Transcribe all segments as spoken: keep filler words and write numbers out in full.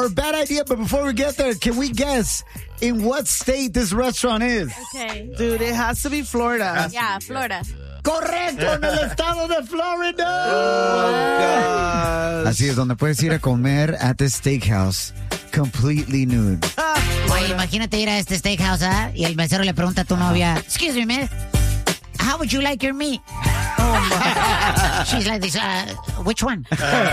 or bad idea, but before we get there, can we guess in what state this restaurant is? Okay. Dude, it has to be Florida. Yeah, Florida. Correcto, en el estado de Florida. Oh, God. Así es, donde puedes ir a comer at the steakhouse completely nude. Oye, imagínate ir a este steakhouse, ¿ah? Y el mesero le pregunta a tu novia, excuse me, man, how would you like your meat? Oh, she's like this, uh, which one?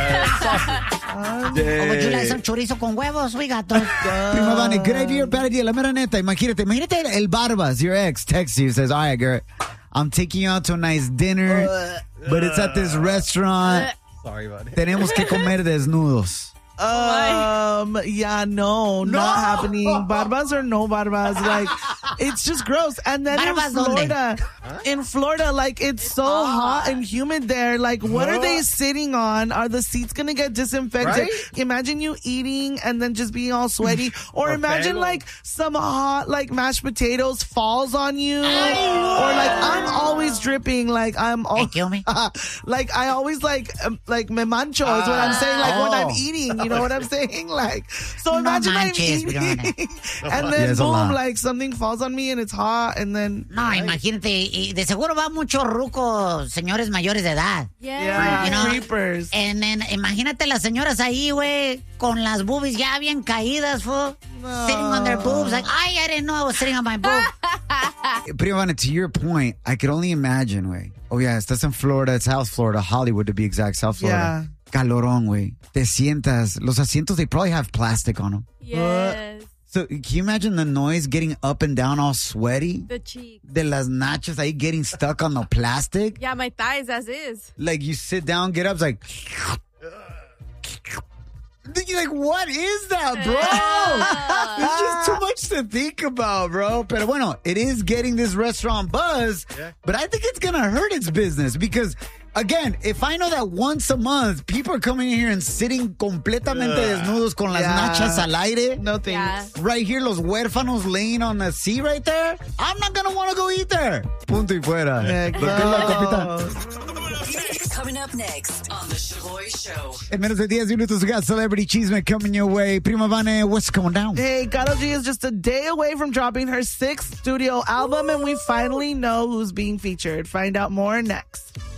Or would you like some chorizo con huevos? We got those. Prima Vani, good idea or bad idea? La mera neta, imagínate, imagínate el Barbas, your ex, texts you, says, all right, girl, I'm taking you out to a nice dinner, but it's at this restaurant. Sorry, buddy. Tenemos que comer desnudos. Um, yeah, no, No. not happening. Barbas or no barbas, like, it's just gross. And then Barbas in Florida, donde? in Florida, like, it's so hot and humid there. Like, what are they sitting on? Are the seats gonna get disinfected? Right? Imagine you eating and then just being all sweaty. Or Or imagine, pelo. like, some hot, like, mashed potatoes falls on you. Or, like, I'm always dripping. Like, I'm Hey, all, kill me. like, I always, like, um, like, me mancho is what I'm saying. Like, when I'm Oh. eating, you know what I'm saying? Like, so No imagine I'm manches, eating, brother. and Yeah, then it's a lot. boom, like something falls on me and it's hot, and then No, imagínate, y de seguro va mucho ruco, señores mayores de edad. Yeah. yeah, You know, creepers. And then, imagínate las señoras ahí, güey, con las boobies ya bien caídas, fool. Sitting on their boobs, like, ay, I didn't know I was sitting on my boob. Prima Vani, to your point, I could only imagine, güey. Oh, yeah, estás en Florida, it's South Florida, Hollywood to be exact, South Florida. Calorón, güey. Te sientas, los asientos, they probably have plastic on them. Yes. So, can you imagine the noise getting up and down all sweaty? The cheek. De las nachas ahí getting stuck on the plastic? Yeah, my thighs as is. Like, you sit down, get up, it's like... You're like, what is that, bro? It's just too much to think about, bro. Pero bueno, it is getting this restaurant buzz, Yeah. but I think it's going to hurt its business because, again, if I know that once a month people are coming in here and sitting completamente desnudos con las Yeah. nachas al aire, No thanks. Yeah. right here, los huérfanos laying on the sea right there, I'm not going to want to go eat there. Punto y fuera. Yeah, Lo que es la copita. gross. Coming up next on The Shaboy Show. En menos de diez minutos, we got Celebrity Chisme coming your way. Prima Vane, what's going down? Hey, Karol G is just a day away from dropping her sixth studio album, and we finally know who's being featured. Find out more next.